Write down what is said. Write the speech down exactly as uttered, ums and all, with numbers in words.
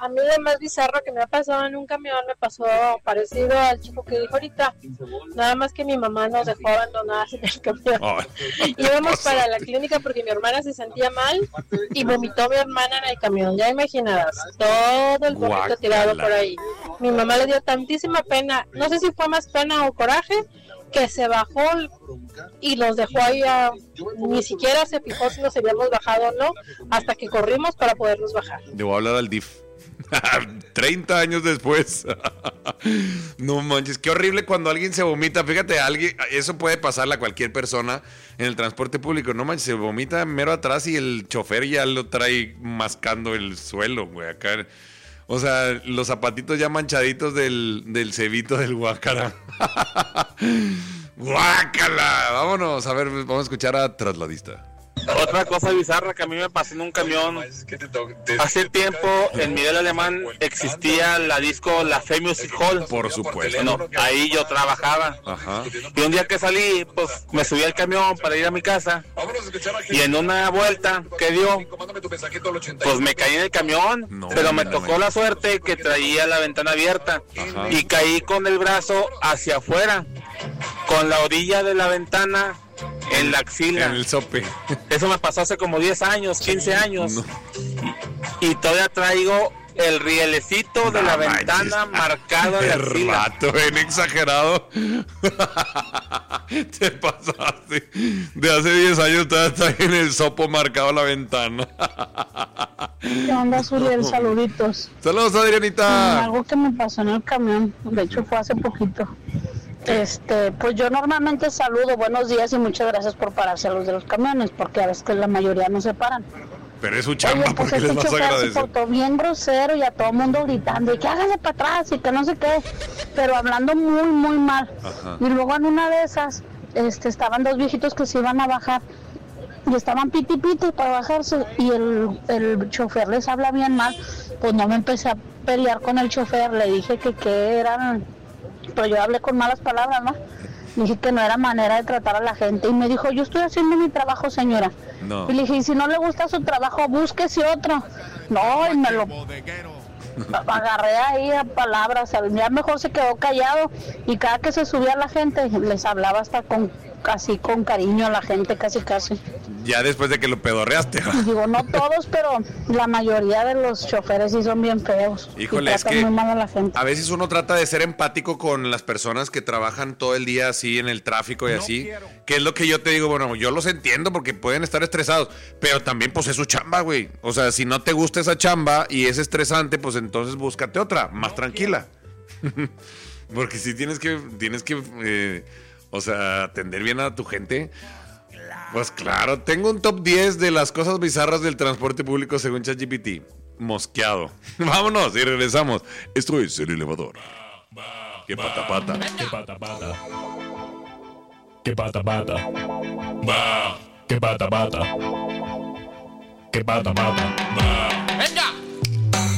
A mí lo más bizarro que me ha pasado en un camión me pasó parecido al chico que dijo ahorita. Nada más que mi mamá nos dejó abandonadas en el camión. Oh, íbamos para la clínica porque mi hermana se sentía mal y vomitó mi hermana en el camión. Ya imaginarás, todo el vómito tirado por ahí. Mi mamá le dio tantísima pena, no sé si fue más pena o coraje, que se bajó y los dejó ahí, a, ni siquiera se fijó si nos habíamos bajado o no, hasta que corrimos para podernos bajar. Debo hablar al D I F. treinta años después. No manches, qué horrible cuando alguien se vomita. Fíjate, alguien, eso puede pasarle a cualquier persona en el transporte público. No manches, se vomita mero atrás y el chofer ya lo trae mascando el suelo, güey, acá. O sea, los zapatitos ya manchaditos del, del cebito del guácara. ¡Guácala! Vámonos, a ver, vamos a escuchar a Trasladista. Otra cosa bizarra que a mí me pasó en un camión. Hace tiempo en Miguel Alemán existía la disco La Fe Music Hall. Por supuesto. Bueno, ahí yo trabajaba. Ajá. Y un día que salí, pues me subí al camión para ir a mi casa. Y en una vuelta que dio, pues me caí en el camión. No, pero me tocó no, la suerte que traía la ventana abierta. Ajá. Y caí con el brazo hacia afuera, con la orilla de la ventana en la axila. En el sope. Eso me pasó hace como diez años, quince años. No. Y todavía traigo el rielecito de no, la manches. Ventana marcado en la axila. Rato, ven exagerado. Te pasaste. De hace diez años todavía está en el sopo marcado la ventana. ¿Qué onda, Zuriel? Saluditos. Saludos, Adrianita. Algo que me pasó en el camión, de hecho fue hace poquito. Este, pues yo normalmente saludo, buenos días y muchas gracias por pararse a los de los camiones, porque a veces que la mayoría no se paran. Pero es su chamba. Oye, pues porque este les vas a agradecer. Se portó bien grosero y a todo el mundo gritando y que háganse para atrás y que no sé qué, pero hablando muy muy mal. Ajá. Y luego en una de esas, este, estaban dos viejitos que se iban a bajar y estaban piti piti para bajarse y el, el chofer les habla bien mal. Pues no me empecé a pelear con el chofer, le dije que qué eran. Pero yo hablé con malas palabras, ¿no? Dije que no era manera de tratar a la gente. Y me dijo, yo estoy haciendo mi trabajo, señora. No. Y le dije, y si no le gusta su trabajo, búsquese otro. No, y me lo agarré ahí a palabras. Ya mejor se quedó callado. Y cada que se subía la gente, les hablaba hasta con casi con cariño a la gente, casi casi. Ya después de que lo pedorreaste. Y digo, no todos, pero la mayoría de los choferes sí son bien feos. Híjole, es que muy mal a, la gente. A veces uno trata de ser empático con las personas que trabajan todo el día así en el tráfico y no así. Quiero. Que es lo que yo te digo, bueno, yo los entiendo porque pueden estar estresados, pero también pues es su chamba, güey. O sea, si no te gusta esa chamba y es estresante, pues entonces búscate otra, más no tranquila. Porque si tienes que, tienes que, eh, o sea, atender bien a tu gente. Pues claro, tengo un top diez de las cosas bizarras del transporte público según ChatGPT. Mosqueado. Vámonos y regresamos. Esto es El Elevador. ¡Qué pata pata! ¡Qué pata pata! ¡Qué pata pata! ¡Qué pata pata! ¡Qué pata pata!